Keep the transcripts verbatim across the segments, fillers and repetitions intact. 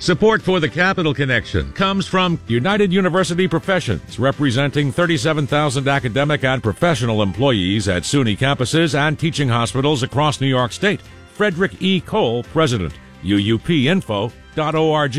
Support for the Capital Connection comes from United University Professions, representing thirty-seven thousand academic and professional employees at SUNY campuses and teaching hospitals across New York State. Frederick E. Cole, President, U U P info dot org.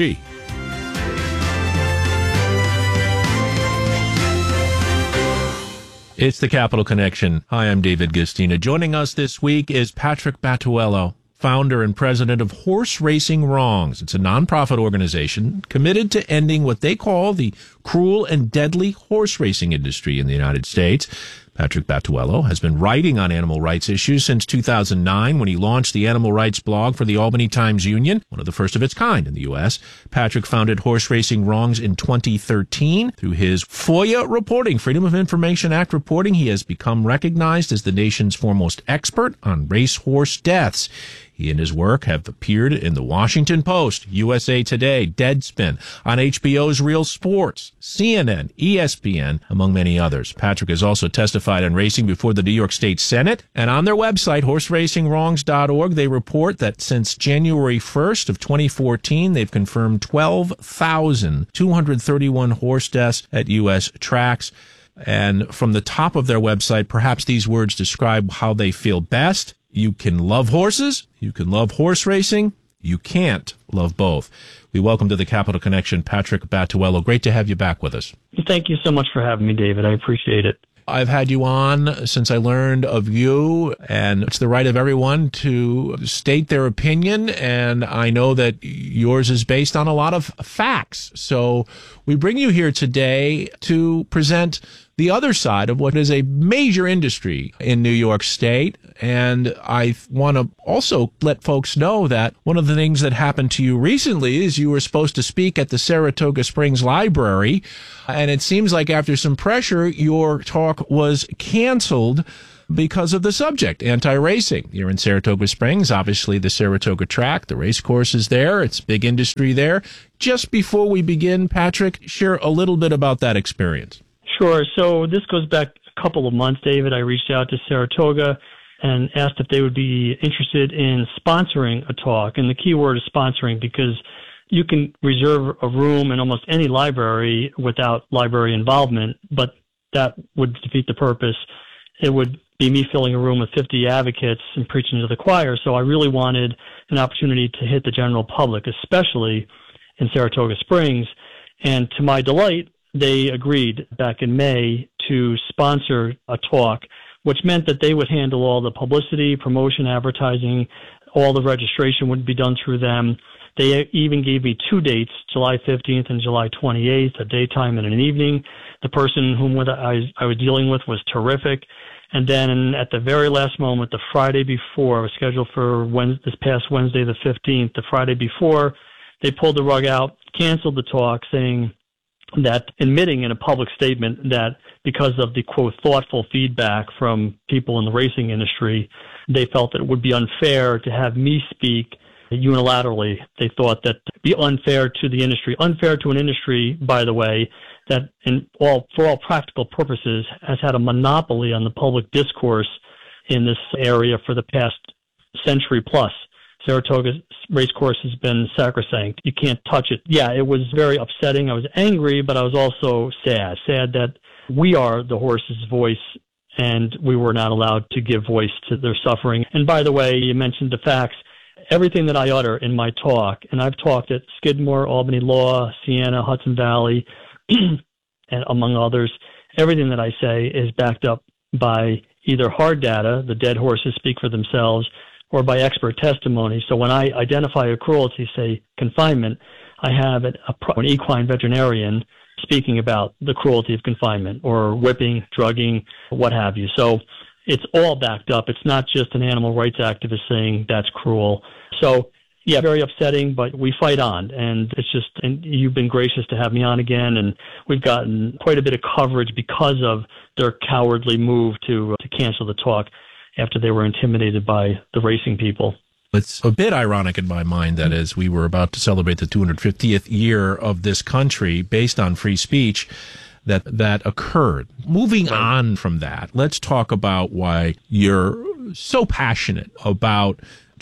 It's the Capital Connection. Hi, I'm David Gastina. Joining us this week is Patrick Battuello, founder and president of Horse Racing Wrongs. It's a nonprofit organization committed to ending what they call the cruel and deadly horse racing industry in the United States. Patrick Battuello has been writing on animal rights issues since two thousand nine when he launched the animal rights blog for the Albany Times-Union, one of the first of its kind in the U S. Patrick founded Horse Racing Wrongs in twenty thirteen. Through his FOIA reporting, Freedom of Information Act reporting, he has become recognized as the nation's foremost expert on racehorse deaths. He and his work have appeared in the Washington Post, U S A Today, Deadspin, on H B O's Real Sports, C N N, E S P N, among many others. Patrick has also testified on racing before the New York State Senate, and on their website, horse racing wrongs dot org, they report that since January first of twenty fourteen, they've confirmed twelve thousand two hundred thirty-one horse deaths at U S tracks. And from the top of their website, perhaps these words describe how they feel best. You can love horses, you can love horse racing, you can't love both. We welcome to the Capital Connection Patrick Battuello. Great to have you back with us. Thank you so much for having me, David. I appreciate it. I've had you on since I learned of you, and it's the right of everyone to state their opinion, and I know that yours is based on a lot of facts. So we bring you here today to present the other side of what is a major industry in New York State. And I want to also let folks know that one of the things that happened to you recently is you were supposed to speak at the Saratoga Springs Library. And it seems like after some pressure, your talk was canceled because of the subject, anti-racing. You're in Saratoga Springs, obviously the Saratoga track, the race course is there. It's big industry there. Just before we begin, Patrick, share a little bit about that experience. Sure. So this goes back a couple of months, David. I reached out to Saratoga and asked if they would be interested in sponsoring a talk. And the key word is sponsoring, because you can reserve a room in almost any library without library involvement, but that would defeat the purpose. It would be me filling a room with fifty advocates and preaching to the choir. So I really wanted an opportunity to hit the general public, especially in Saratoga Springs. And to my delight, they agreed back in May to sponsor a talk, which meant that they would handle all the publicity, promotion, advertising, all the registration would be done through them. They even gave me two dates, July fifteenth and July twenty-eighth, a daytime and an evening. The person whom I, I was dealing with was terrific. And then at the very last moment, the Friday before, I was scheduled for Wednesday, this past Wednesday the fifteenth, the Friday before, they pulled the rug out, canceled the talk, saying that, admitting in a public statement that because of the, quote, thoughtful feedback from people in the racing industry, they felt that it would be unfair to have me speak unilaterally. They thought that it'd be unfair to the industry, unfair to an industry, by the way, that in all, for all practical purposes has had a monopoly on the public discourse in this area for the past century plus. Saratoga race course has been sacrosanct. You can't touch it. Yeah, it was very upsetting. I was angry, but I was also sad. Sad that we are the horse's voice, and we were not allowed to give voice to their suffering. And by the way, you mentioned the facts. Everything that I utter in my talk, and I've talked at Skidmore, Albany Law, Siena, Hudson Valley, and among others, everything that I say is backed up by either hard data, the dead horses speak for themselves, or by expert testimony. So when I identify a cruelty, say confinement, I have an, a, an equine veterinarian speaking about the cruelty of confinement, or whipping, drugging, what have you. So it's all backed up. It's not just an animal rights activist saying that's cruel. So, yeah, very upsetting, but we fight on. And it's just, and you've been gracious to have me on again, and we've gotten quite a bit of coverage because of their cowardly move to to cancel the talk after they were intimidated by the racing people. It's a bit ironic in my mind that as we were about to celebrate the two hundred fiftieth year of this country based on free speech, that that occurred. Moving right on from that, let's talk about why you're so passionate about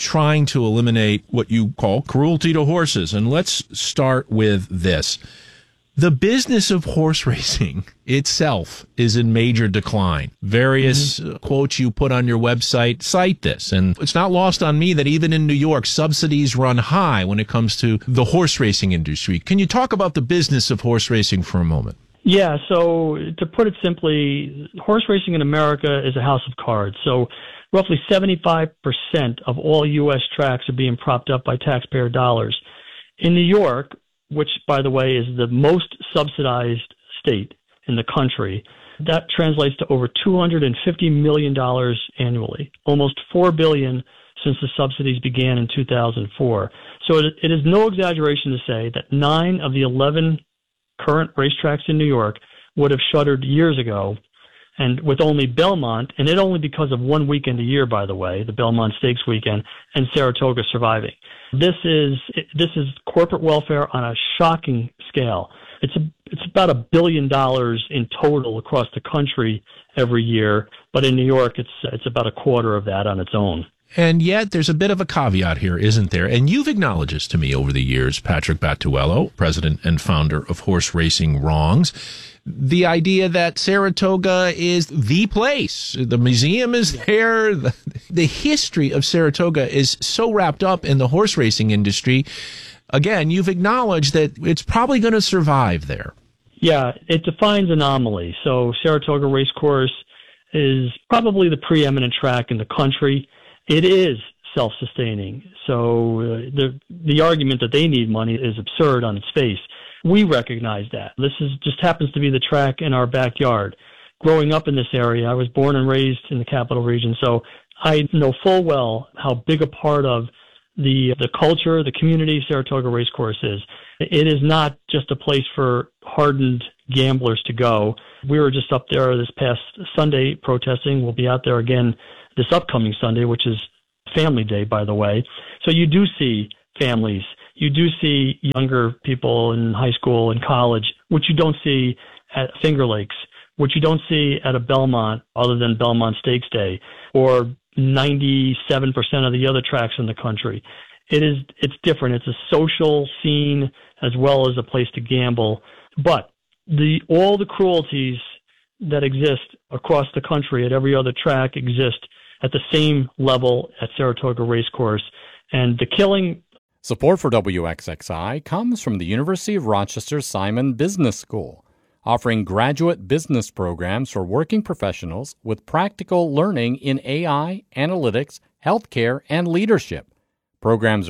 trying to eliminate what you call cruelty to horses. And let's start with this. The business of horse racing itself is in major decline. Various mm-hmm. quotes you put on your website cite this. And it's not lost on me that even in New York, subsidies run high when it comes to the horse racing industry. Can you talk about the business of horse racing for a moment? Yeah, so to put it simply, horse racing in America is a house of cards. So roughly seventy-five percent of all U S tracks are being propped up by taxpayer dollars. In New York, which, by the way, is the most subsidized state in the country, that translates to over two hundred fifty million dollars annually, almost four billion dollars since the subsidies began in two thousand four. So it, it is no exaggeration to say that nine of the eleven current racetracks in New York would have shuttered years ago, and with only Belmont, and it only because of one weekend a year, by the way, the Belmont Stakes weekend, and Saratoga surviving. This is this is corporate welfare on a shocking scale. It's a, it's about a billion dollars in total across the country every year, but in New York, it's it's about a quarter of that on its own. And yet there's a bit of a caveat here, isn't there? And you've acknowledged this to me over the years, Patrick Battuello, president and founder of Horse Racing Wrongs. The idea that Saratoga is the place. The museum is there. The, the history of Saratoga is so wrapped up in the horse racing industry. Again, you've acknowledged that it's probably going to survive there. Yeah, it defines anomaly. So Saratoga Racecourse is probably the preeminent track in the country. It is self-sustaining. So uh, the the argument that they need money is absurd on its face. We recognize that. This is just happens to be the track in our backyard. Growing up in this area, I was born and raised in the Capital Region, so I know full well how big a part of the the culture, the community Saratoga Racecourse is. It is not just a place for hardened gamblers to go. We were just up there this past Sunday protesting. We'll be out there again this upcoming Sunday, which is Family Day, by the way. So you do see families. You do see younger people in high school and college, which you don't see at Finger Lakes, which you don't see at a Belmont other than Belmont Stakes Day, or ninety-seven percent of the other tracks in the country. It is, it's different. It's a social scene as well as a place to gamble. But the all the cruelties that exist across the country at every other track exist at the same level at Saratoga Racecourse. And the killing... Support for W X X I comes from the University of Rochester Simon Business School, offering graduate business programs for working professionals with practical learning in A I, analytics, healthcare, and leadership. Programs